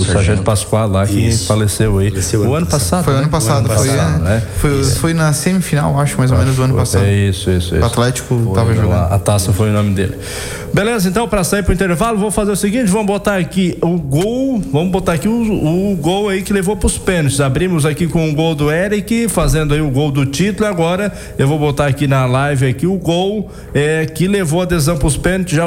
Sargento Pascoal lá, que faleceu aí. O ano passado. Foi ano passado, né? Foi na semifinal, acho, mais ou menos, do ano passado. Isso. O Atlético tava jogando. A taça foi o nome dele. Beleza, então, para sair pro intervalo, vou fazer o seguinte, vamos botar aqui o gol, o gol aí que levou pros pênaltis. Abrimos aqui com o gol do Eric, fazendo aí o gol do título. Agora eu vou botar aqui na live aqui o gol que levou a adesão pros pênaltis. Já